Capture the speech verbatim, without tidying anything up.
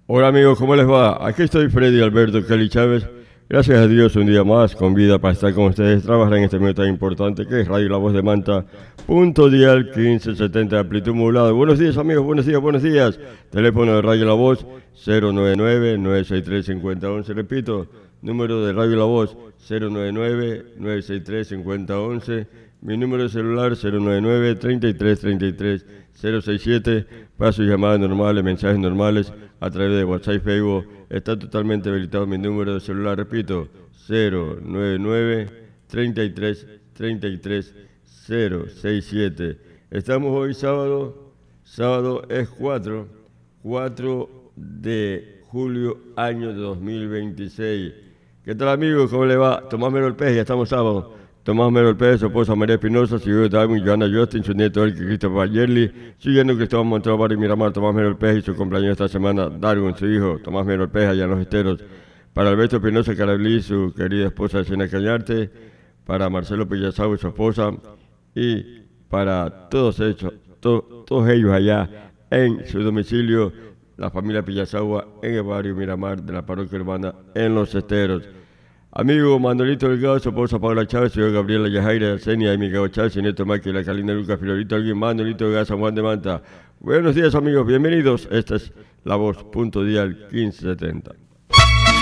Hola amigos, ¿cómo les va? Aquí estoy Freddy Alberto Cali Chávez. Gracias a Dios un día más con vida para estar con ustedes, trabajar en este medio tan importante que es Radio La Voz de Manta, punto dial quince setenta de amplitud modulada. Buenos días amigos, buenos días, buenos días. Teléfono de Radio La Voz cero nueve nueve, nueve seis tres, cinco cero uno uno. Repito, número de Radio La Voz cero nueve nueve, nueve seis tres, cinco cero uno uno. Mi número de celular cero nueve nueve, treinta y tres, treinta y tres, cero seis siete. Para sus llamadas normales, mensajes normales a través de WhatsApp y Facebook. Está totalmente habilitado mi número de celular, repito, cero nueve nueve, treinta y tres, treinta y tres, cero seis siete. Estamos hoy sábado, sábado es cuatro, cuatro de julio, año dos mil veintiséis. ¿Qué tal amigos? ¿Cómo le va? Tomás Mero el Pez, ya estamos sábado. Tomás Mero el Pez, su esposa María Espinosa, su hijo David, Joana Justin, su nieto Elke Christopher Yerli, siguiendo Cristóbal Montero, Barrio Miramar, Tomás Mero el Pez y su cumpleaños esta semana, Darwin, su hijo, Tomás Mero el Pez, allá en Los Esteros. Para Alberto Espinosa Carablí, su querida esposa Sena Cañarte, para Marcelo Pillazao y su esposa, y para todos ellos, to, todos ellos allá en su domicilio, la familia Pillazagua en el barrio Miramar de la parroquia urbana en Los Esteros. Amigo Manolito Delgado, su esposa Paula Chávez, señor Gabriela Yajaira, Arsenia, Miguel Chávez, nieto Mike, la Calina Lucas, Florito Alguien, Manolito Delgado, San Juan de Manta. Buenos días amigos, bienvenidos. Esta es La Voz, punto dial quince setenta.